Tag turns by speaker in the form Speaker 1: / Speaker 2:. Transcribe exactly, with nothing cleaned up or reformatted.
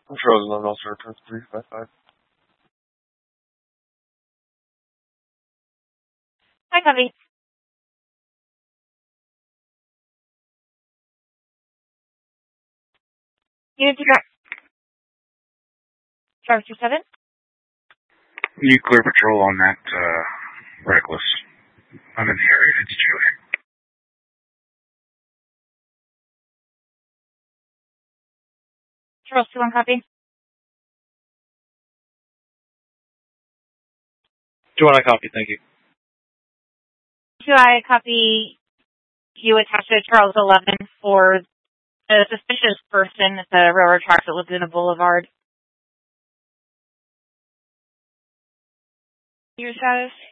Speaker 1: Charles eleven, Officer Approach three five five.
Speaker 2: Hi, copy. Unit to direct. Charles two seven.
Speaker 3: You clear patrol on that, uh, reckless. I'm in the area, it's Joey.
Speaker 2: Charles two one, copy.
Speaker 1: two one, I copy, thank you.
Speaker 2: two I copy you attached to Charles eleven for a suspicious person at the railroad tracks at Laguna Boulevard. Your status?